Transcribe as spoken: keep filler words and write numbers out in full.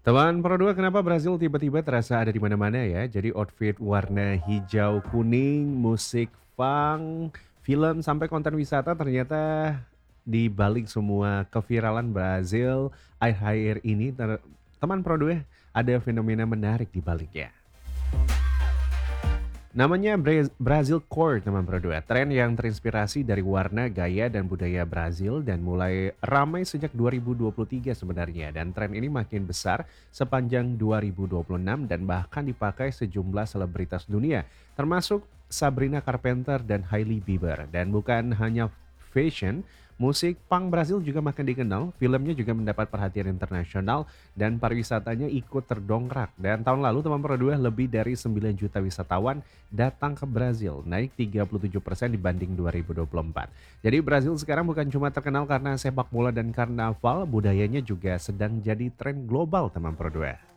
Teman Pro dua, kenapa Brazil tiba-tiba terasa ada di mana-mana ya? Jadi outfit warna hijau kuning, musik funk, film sampai konten wisata ternyata di balik semua keviralan Brazil akhir-akhir ini ter- teman Pro dua ada fenomena menarik di baliknya. Namanya Bra- Brazil Core, teman Pro dua. Tren yang terinspirasi dari warna, gaya, dan budaya Brazil dan mulai ramai sejak dua ribu dua puluh tiga sebenarnya. Dan tren ini makin besar sepanjang dua ribu dua puluh enam dan bahkan dipakai sejumlah selebritas dunia, termasuk Sabrina Carpenter dan Hailey Bieber. Dan bukan hanya fashion, musik punk Brazil juga makin dikenal, filmnya juga mendapat perhatian internasional dan pariwisatanya ikut terdongkrak. Dan tahun lalu teman Pro dua lebih dari sembilan juta wisatawan datang ke Brazil, naik tiga puluh tujuh persen dibanding dua ribu dua puluh empat. Jadi Brazil sekarang bukan cuma terkenal karena sepak bola dan karnaval, budayanya juga sedang jadi tren global teman Pro dua.